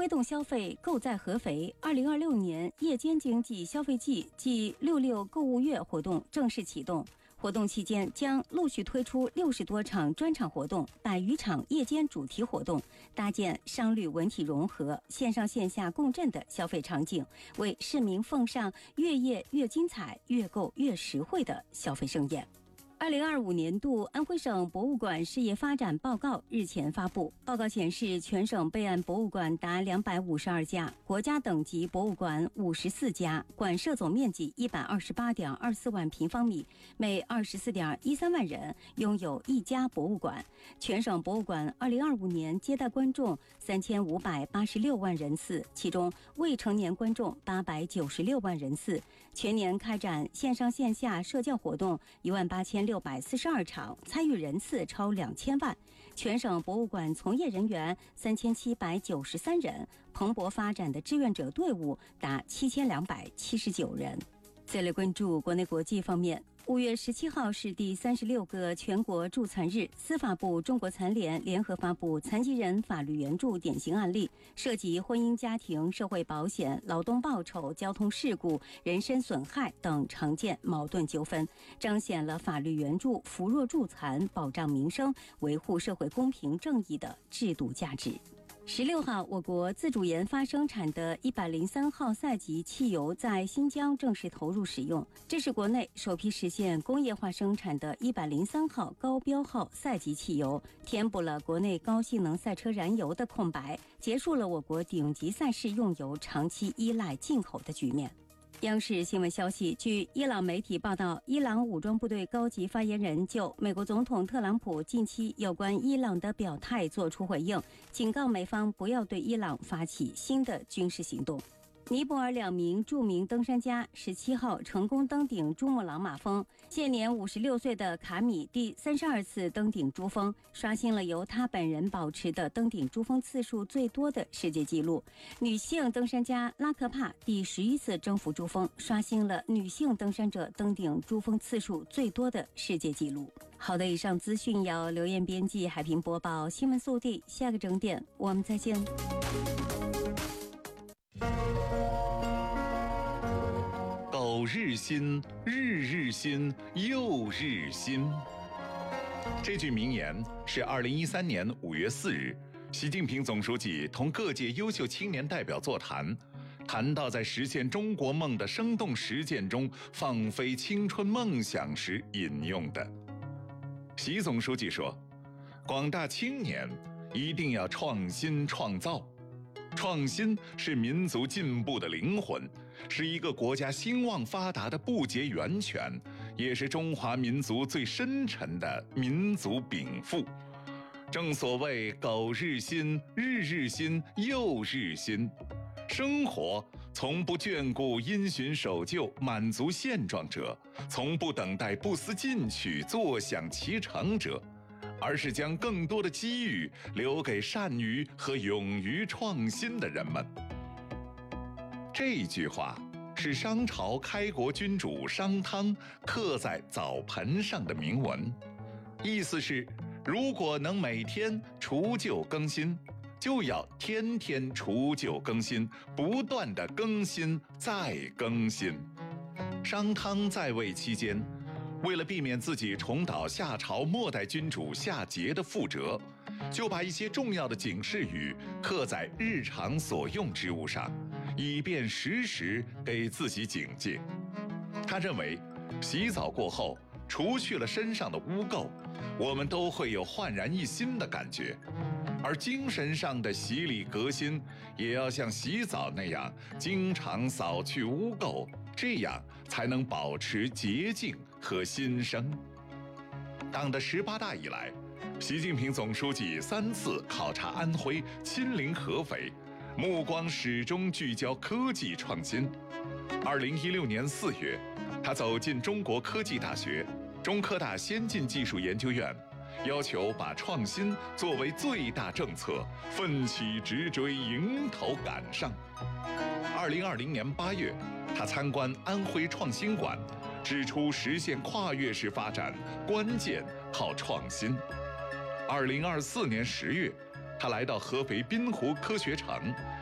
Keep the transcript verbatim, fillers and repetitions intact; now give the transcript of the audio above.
推动消费购在合肥二零二六年夜间经济消费季暨六六购物月活动正式启动。活动期间将陆续推出六十多场专场活动，百余场夜间主题活动，搭建商旅文体融合、线上线下共振的消费场景，为市民奉上越夜越精彩、越购越实惠的消费盛宴。二零二五年度安徽省博物馆事业发展报告日前发布。报告显示，全省备案博物馆达两百五十二家，国家等级博物馆五十四家，馆舍总面积一百二十八点二四万平方米，每二十四点一三万人拥有一家博物馆。全省博物馆二零二五年接待观众三千五百八十六万人次，其中未成年观众八百九十六万人次。全年开展线上线下社交活动一万八千六百四十二场，参与人次超两千万。全省博物馆从业人员三千七百九十三人，蓬勃发展的志愿者队伍达七千两百七十九人。再来关注国内国际方面。五月十七号是第三十六个全国助残日，司法部、中国残联联合发布残疾人法律援助典型案例，涉及婚姻家庭、社会保险、劳动报酬、交通事故、人身损害等常见矛盾纠纷，彰显了法律援助扶弱助残、保障民生、维护社会公平正义的制度价值。十六号，我国自主研发生产的一百零三号赛级汽油在新疆正式投入使用，这是国内首批实现工业化生产的一百零三号高标号赛级汽油，填补了国内高性能赛车燃油的空白，结束了我国顶级赛事用油长期依赖进口的局面。央视新闻消息，据伊朗媒体报道，伊朗武装部队高级发言人就美国总统特朗普近期有关伊朗的表态作出回应，警告美方不要对伊朗发起新的军事行动。尼泊尔两名著名登山家十七号成功登顶珠穆朗玛峰，现年五十六岁的卡米第三十二次登顶珠峰，刷新了由他本人保持的登顶珠峰次数最多的世界纪录。女性登山家拉克帕第十一次征服珠峰，刷新了女性登山者登顶珠峰次数最多的世界纪录。好的，以上资讯由刘燕编辑，海平播报，新闻速递，下个整点我们再见。 苟日新，日日新，又日新。这句名言是二零一三年五月四日，习近平总书记同各界优秀青年代表座谈，谈到在实现中国梦的生动实践中放飞青春梦想时引用的。习总书记说，广大青年一定要创新创造。创新是民族进步的灵魂，是一个国家兴旺发达的不竭源泉，也是中华民族最深沉的民族禀赋。正所谓苟日新，日日新，又日新。生活从不眷顾因循守旧、满足现状者，从不等待不思进取、坐享其成者，而是将更多的机遇留给善于和勇于创新的人们。这句话是商朝开国君主商汤刻在澡盆上的铭文，意思是，如果能每天除旧更新，就要天天除旧更新，不断地更新再更新。商汤在位期间，为了避免自己重蹈夏朝末代君主夏桀的覆辙，就把一些重要的警示语刻在日常所用之物上，以便时时给自己警戒。他认为，洗澡过后，除去了身上的污垢，我们都会有焕然一新的感觉。而精神上的洗礼革新，也要像洗澡那样，经常扫去污垢，这样才能保持洁净和新生。党的十八大以来，习近平总书记三次考察安徽，亲临合肥，目光始终聚焦科技创新。二零一六年四月，他走进中国科技大学、中科大先进技术研究院，要求把创新作为最大政策，奋起直追，迎头赶上。二零二零年八月，他参观安徽创新馆，指出实现跨越式发展关键靠创新。二零二四年十月，他来到合肥滨湖科学城，